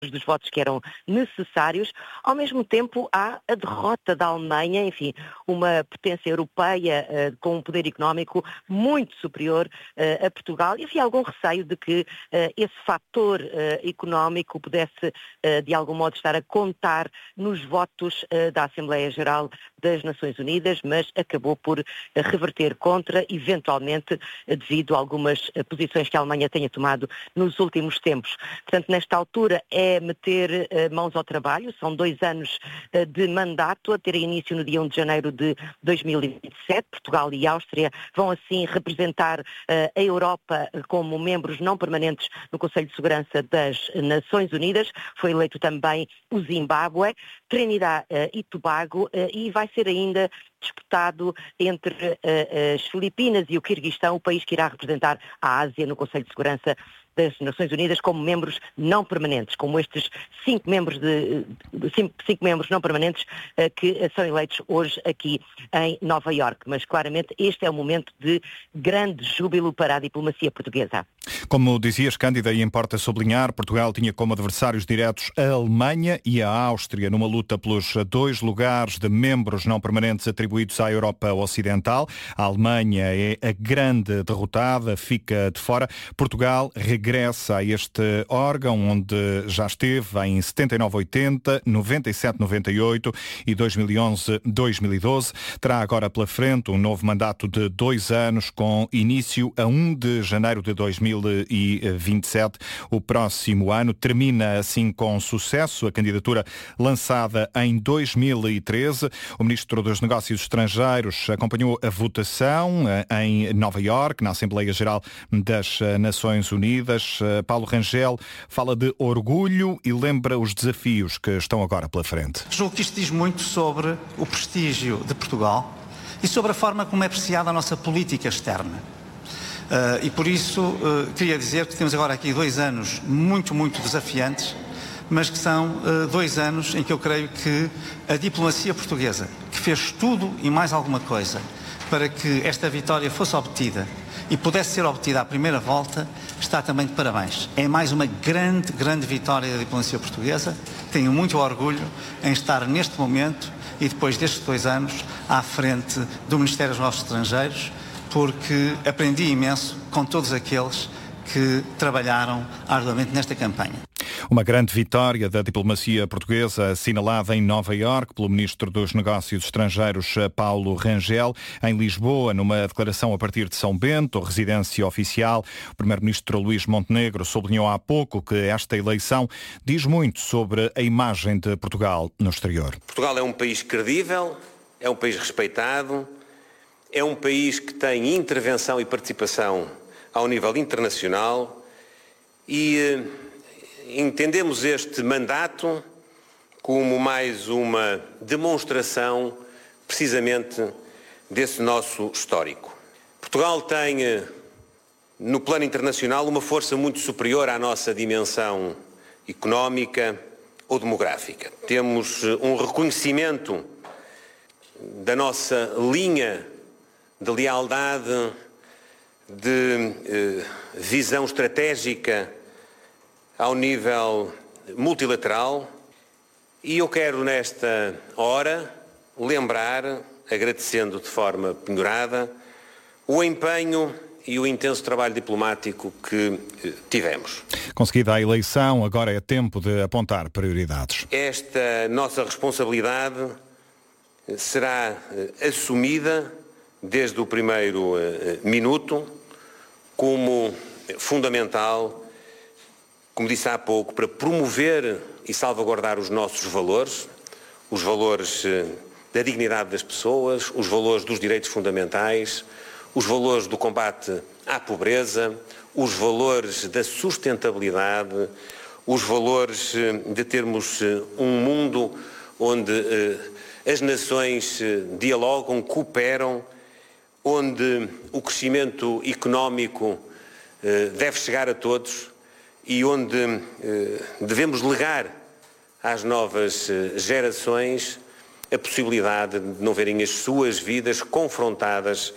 dos votos que eram necessários. Ao mesmo tempo, há a derrota da Alemanha, enfim, uma potência europeia com um poder económico muito superior a Portugal, e havia algum receio de que esse fator económico pudesse, de algum modo, estar a contar nos votos da Assembleia Geral das Nações Unidas, mas acabou por reverter contra, eventualmente, devido a algumas posições que a Alemanha tenha tomado nos últimos tempos. Portanto, nesta altura é meter mãos ao trabalho, são 2 anos de mandato, a ter início no dia 1 de janeiro de 2027. Portugal e Áustria vão assim representar a Europa como membros não permanentes no Conselho de Segurança das Nações Unidas. Foi eleito também o Zimbábue, Trinidad e Tobago, e vai ser ainda disputado entre as Filipinas e o Quirguistão, o país que irá representar a Ásia no Conselho de Segurança das Nações Unidas como membros não permanentes, como estes 5 membros não permanentes que são eleitos hoje aqui em Nova Iorque. Mas claramente este é um momento de grande júbilo para a diplomacia portuguesa. Como dizias, Cândida, e importa sublinhar, Portugal tinha como adversários diretos a Alemanha e a Áustria numa luta pelos 2 lugares de membros não permanentes atribuídos à Europa Ocidental. A Alemanha é a grande derrotada, fica de fora. Portugal regressa a este órgão onde já esteve em 79-80, 97-98 e 2011-2012. Terá agora pela frente um novo mandato de 2 anos com início a 1 de janeiro de 2027. O próximo ano termina assim com sucesso a candidatura lançada em 2013. O Ministro dos Negócios Estrangeiros acompanhou a votação em Nova Iorque, na Assembleia Geral das Nações Unidas. Paulo Rangel fala de orgulho e lembra os desafios que estão agora pela frente. Julgo que isto diz muito sobre o prestígio de Portugal e sobre a forma como é apreciada a nossa política externa. E por isso queria dizer que temos agora aqui 2 anos muito desafiantes, mas que são 2 anos em que eu creio que a diplomacia portuguesa, que fez tudo e mais alguma coisa para que esta vitória fosse obtida e pudesse ser obtida à primeira volta, está também de parabéns. É mais uma grande vitória da diplomacia portuguesa. Tenho muito orgulho em estar neste momento e depois destes 2 anos à frente do Ministério dos Negócios Estrangeiros, porque aprendi imenso com todos aqueles que trabalharam arduamente nesta campanha. Uma grande vitória da diplomacia portuguesa assinalada em Nova Iorque pelo Ministro dos Negócios Estrangeiros, Paulo Rangel. Em Lisboa, numa declaração a partir de São Bento, residência oficial, o Primeiro-Ministro Luís Montenegro sublinhou há pouco que esta eleição diz muito sobre a imagem de Portugal no exterior. Portugal é um país credível, é um país respeitado, é um país que tem intervenção e participação ao nível internacional e entendemos este mandato como mais uma demonstração precisamente desse nosso histórico. Portugal tem, no plano internacional, uma força muito superior à nossa dimensão económica ou demográfica. Temos um reconhecimento da nossa linha de lealdade, de visão estratégica ao nível multilateral, e eu quero nesta hora lembrar, agradecendo de forma penhorada, o empenho e o intenso trabalho diplomático que tivemos. Conseguida a eleição, agora é tempo de apontar prioridades. Esta nossa responsabilidade será assumida desde o primeiro minuto como fundamental, como disse há pouco, para promover e salvaguardar os nossos valores, os valores da dignidade das pessoas, os valores dos direitos fundamentais, os valores do combate à pobreza, os valores da sustentabilidade, os valores de termos um mundo onde as nações dialogam, cooperam, onde o crescimento económico deve chegar a todos e onde devemos legar às novas gerações a possibilidade de não verem as suas vidas confrontadas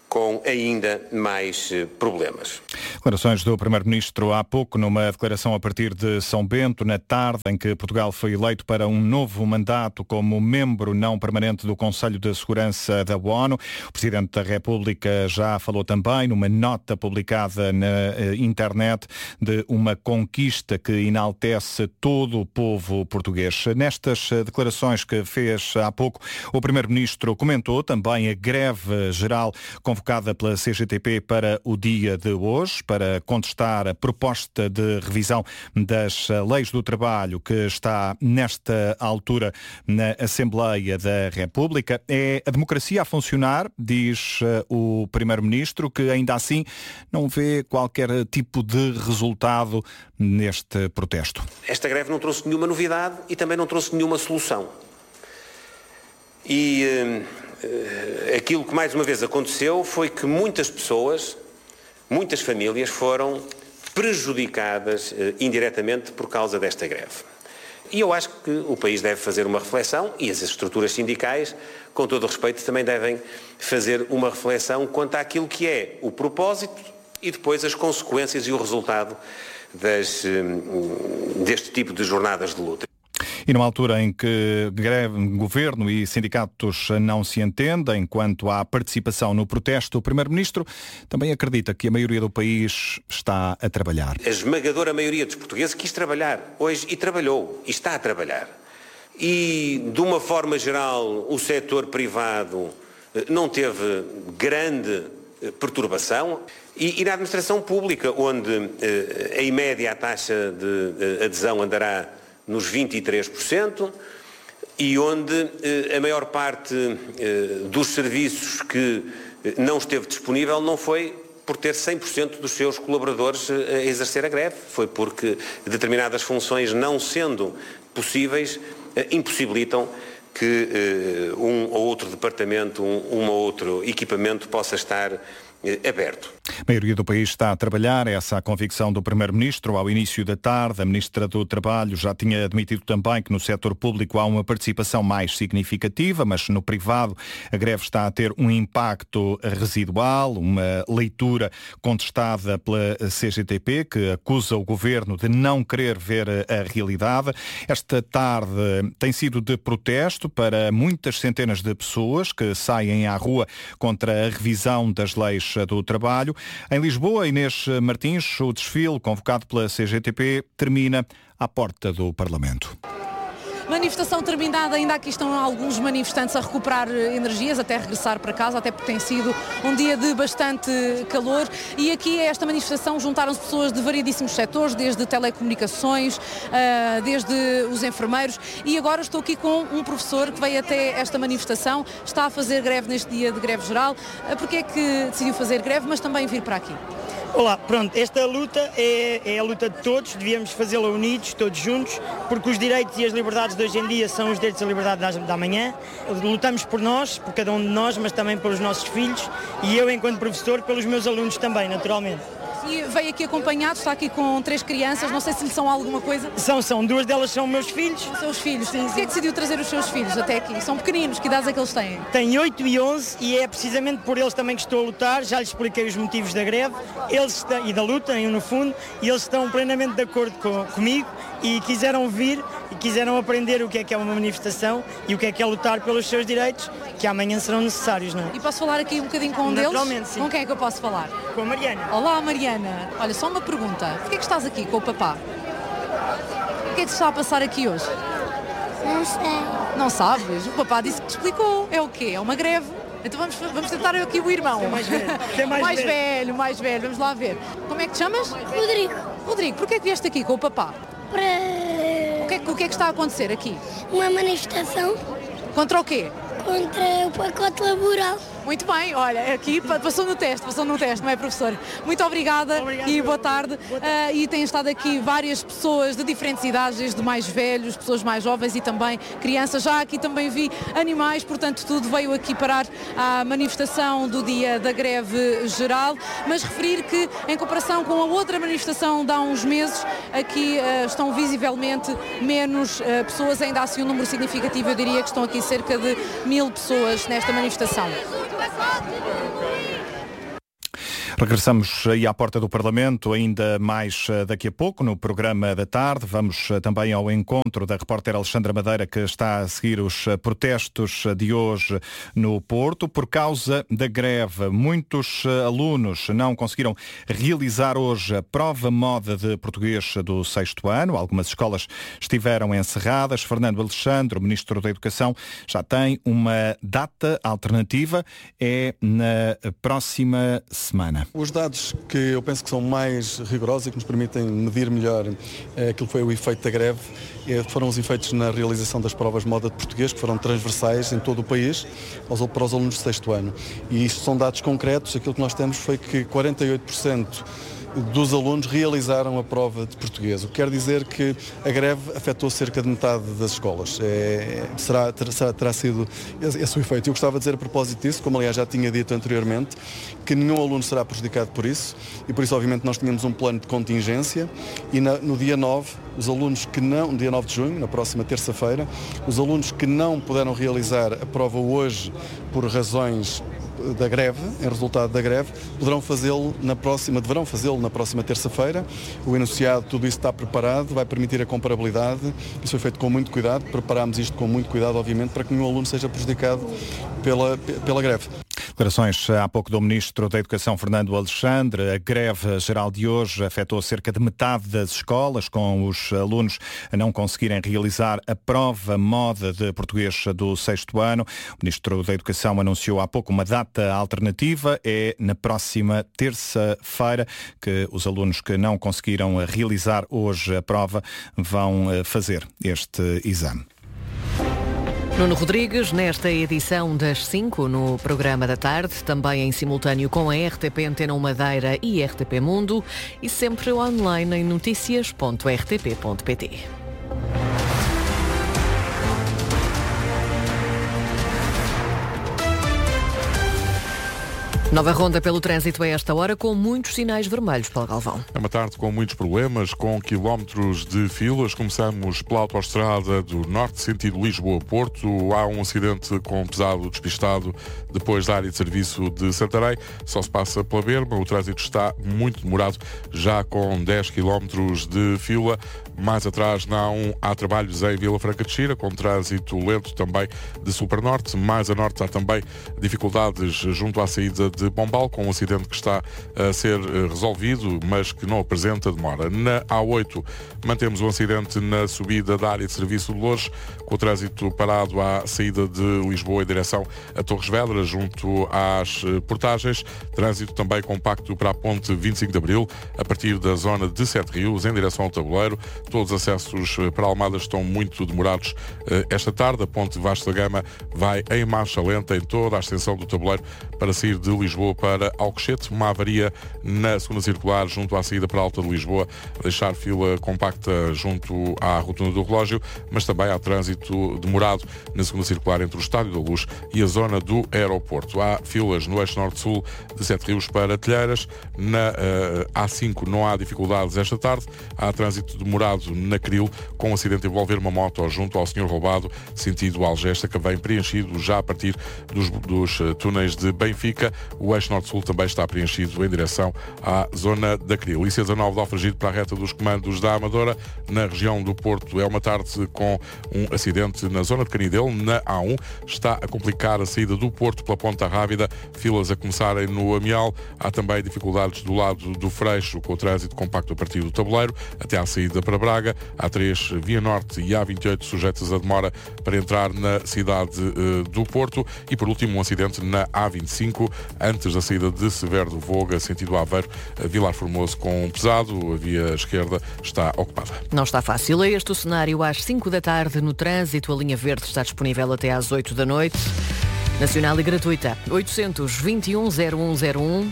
com ainda mais problemas. Declarações do Primeiro-Ministro há pouco, numa declaração a partir de São Bento, na tarde em que Portugal foi eleito para um novo mandato como membro não permanente do Conselho de Segurança da ONU. O Presidente da República já falou também, numa nota publicada na internet, de uma conquista que enaltece todo o povo português. Nestas declarações que fez há pouco, o Primeiro-Ministro comentou também a greve geral convocada pela CGTP para o dia de hoje, para contestar a proposta de revisão das leis do trabalho que está nesta altura na Assembleia da República. É a democracia a funcionar, diz o Primeiro-Ministro, que ainda assim não vê qualquer tipo de resultado neste protesto. Esta greve não trouxe nenhuma novidade e também não trouxe nenhuma solução. E aquilo que mais uma vez aconteceu foi que muitas pessoas, muitas famílias foram prejudicadas indiretamente por causa desta greve. E eu acho que o país deve fazer uma reflexão, e as estruturas sindicais, com todo o respeito, também devem fazer uma reflexão quanto àquilo que é o propósito e depois as consequências e o resultado deste tipo de jornadas de luta. E numa altura em que governo e sindicatos não se entendem quanto à participação no protesto, o Primeiro-Ministro também acredita que a maioria do país está a trabalhar. A esmagadora maioria dos portugueses quis trabalhar hoje e trabalhou e está a trabalhar. E, de uma forma geral, o setor privado não teve grande perturbação. E na administração pública, onde em média a taxa de adesão andará nos 23%, e onde a maior parte dos serviços que não esteve disponível não foi por ter 100% dos seus colaboradores a exercer a greve, foi porque determinadas funções, não sendo possíveis, impossibilitam que um ou outro departamento, um ou outro equipamento possa estar aberto. A maioria do país está a trabalhar, essa é a convicção do Primeiro-Ministro. Ao início da tarde, a Ministra do Trabalho já tinha admitido também que no setor público há uma participação mais significativa, mas no privado a greve está a ter um impacto residual, uma leitura contestada pela CGTP, que acusa o Governo de não querer ver a realidade. Esta tarde tem sido de protesto para muitas centenas de pessoas que saem à rua contra a revisão das leis do trabalho. Em Lisboa, Inês Martins, o desfile convocado pela CGTP termina à porta do Parlamento. Manifestação terminada, ainda aqui estão alguns manifestantes a recuperar energias, até regressar para casa, até porque tem sido um dia de bastante calor. E aqui a esta manifestação juntaram-se pessoas de variedíssimos setores, desde telecomunicações, desde os enfermeiros. E agora estou aqui com um professor que veio até esta manifestação, está a fazer greve neste dia de greve geral. Porque é que decidiu fazer greve, mas também vir para aqui? Olá, pronto, esta luta é a luta de todos, devíamos fazê-la unidos, todos juntos, porque os direitos e as liberdades de hoje em dia são os direitos e a liberdade da amanhã. Lutamos por nós, por cada um de nós, mas também pelos nossos filhos e eu, enquanto professor, pelos meus alunos também, naturalmente. E veio aqui acompanhado, está aqui com 3 crianças, não sei se lhe são alguma coisa. São, 2 delas são meus filhos. São seus filhos, sim. Por que é que decidiu trazer os seus filhos até aqui? São pequeninos, que idades é que eles têm? Têm 8 e 11 e é precisamente por eles também que estou a lutar, já lhes expliquei os motivos da greve e da luta, no fundo, e eles estão plenamente de acordo comigo e quiseram vir e quiseram aprender o que é uma manifestação e o que é lutar pelos seus direitos, que amanhã serão necessários, não é? E posso falar aqui um bocadinho com um deles? Naturalmente, sim. Com quem é que eu posso falar? Com a Mariana. Olá, Mariana. Olha, só uma pergunta. Porquê é que estás aqui com o papá? O que é que se está a passar aqui hoje? Não sei. Não sabes? O papá disse que te explicou. É o quê? É uma greve. Então vamos tentar aqui o irmão. É mais velho. É mais velho. Vamos lá ver. Como é que te chamas? Rodrigo, porquê é que vieste aqui com o papá? O que é que está a acontecer aqui? Uma manifestação. Contra o quê? Contra o pacote laboral. Muito bem, olha, aqui passou no teste, não é, professor? Muito obrigada e boa tarde. E têm estado aqui várias pessoas de diferentes idades, desde mais velhos, pessoas mais jovens e também crianças. Já aqui também vi animais, portanto tudo veio aqui parar à manifestação do dia da greve geral. Mas referir que, em comparação com a outra manifestação de há uns meses, aqui estão visivelmente menos pessoas, ainda assim um número significativo, eu diria que estão aqui cerca de 1000 pessoas nesta manifestação. Regressamos aí à porta do Parlamento, ainda mais daqui a pouco, no programa da tarde. Vamos também ao encontro da repórter Alexandra Madeira, que está a seguir os protestos de hoje no Porto. Por causa da greve, muitos alunos não conseguiram realizar hoje a prova moda de português do 6º ano. Algumas escolas estiveram encerradas. Fernando Alexandre, o Ministro da Educação, já tem uma data alternativa. É na próxima semana. Os dados que eu penso que são mais rigorosos e que nos permitem medir melhor aquilo que foi o efeito da greve foram os efeitos na realização das provas de moda de português, que foram transversais em todo o país para os alunos do 6º ano. E isto são dados concretos. Aquilo que nós temos foi que 48% dos alunos realizaram a prova de português, o que quer dizer que a greve afetou cerca de metade das escolas. Terá sido esse o efeito. Eu gostava de dizer a propósito disso, como aliás já tinha dito anteriormente, que nenhum aluno será prejudicado por isso e por isso obviamente nós tínhamos um plano de contingência e no dia 9, os alunos que não, no dia 9 de junho, na próxima terça-feira, os alunos que não puderam realizar a prova hoje por razões da greve, em resultado da greve, deverão fazê-lo na próxima terça-feira. O enunciado, tudo isso está preparado, vai permitir a comparabilidade. Isso foi feito com muito cuidado, preparámos isto com muito cuidado, obviamente, para que nenhum aluno seja prejudicado pela greve. Declarações há pouco do Ministro da Educação, Fernando Alexandre. A greve geral de hoje afetou cerca de metade das escolas, com os alunos a não conseguirem realizar a prova moda de português do 6º ano. O Ministro da Educação anunciou há pouco uma data alternativa. É na próxima terça-feira que os alunos que não conseguiram realizar hoje a prova vão fazer este exame. Nuno Rodrigues, nesta edição das 5 no programa da tarde, também em simultâneo com a RTP Antena 1 Madeira e RTP Mundo e sempre online em noticias.rtp.pt. Nova ronda pelo trânsito a esta hora, com muitos sinais vermelhos, Paulo Galvão. É uma tarde com muitos problemas, com quilómetros de filas. Começamos pela autoestrada do norte, sentido Lisboa-Porto. Há um acidente com pesado despistado depois da área de serviço de Santarém. Só se passa pela Berma. O trânsito está muito demorado, já com 10 quilómetros de fila. Mais atrás, na A1, há trabalhos em Vila Franca de Xira, com trânsito lento também de sul para norte. Mais a norte há também dificuldades junto à saída de Pombal, com um acidente que está a ser resolvido, mas que não apresenta demora. Na A8 mantemos um acidente na subida da área de serviço de Loures, com o trânsito parado à saída de Lisboa em direção a Torres Vedras, junto às portagens. Trânsito também compacto para a ponte 25 de Abril, a partir da zona de Sete Rios, em direção ao Tabuleiro. Todos os acessos para Almada estão muito demorados esta tarde. A ponte Vasco da Gama vai em marcha lenta em toda a extensão do Tabuleiro para sair de Lisboa para Alcochete. Uma avaria na segunda circular junto à saída para a Alta de Lisboa, a deixar fila compacta junto à rotunda do relógio, mas também há trânsito demorado na segunda circular entre o Estádio da Luz e a zona do aeroporto. Há filas no eixo norte-sul de Sete Rios para Telheiras. Na A5 não há dificuldades esta tarde. Há trânsito demorado na Cril, com um acidente a envolver uma moto junto ao Senhor Roubado, sentido Algesta, que vem preenchido já a partir dos túneis de Benfica. O eixo norte-sul também está preenchido em direção à zona da Cril. IC19 de Alfragide para a reta dos comandos da Amadora. Na região do Porto é uma tarde com um acidente na zona de Canidelo. Na A1 está a complicar a saída do Porto pela Ponta Rábida. Filas a começarem no Amial. Há também dificuldades do lado do Freixo, com o trânsito compacto a partir do Tabuleiro até à saída para Braga. A3 Via Norte e A28 sujeitas a demora para entrar na cidade do Porto. E por último um acidente na A25 antes da saída de Severo do Voga, sentido Aveiro, Vilar Formoso com pesado. A via esquerda está ocupada. Não está fácil. É este o cenário às 5 da tarde no trânsito. A linha verde está disponível até às 8 da noite. Nacional e gratuita. 821-0101,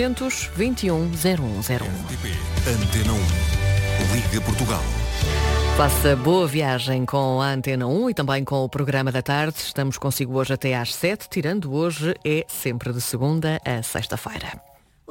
821-0101. Antena 1. Liga Portugal. Faça boa viagem com a Antena 1 e também com o programa da tarde. Estamos consigo hoje até às 7, tirando hoje é sempre de segunda a sexta-feira.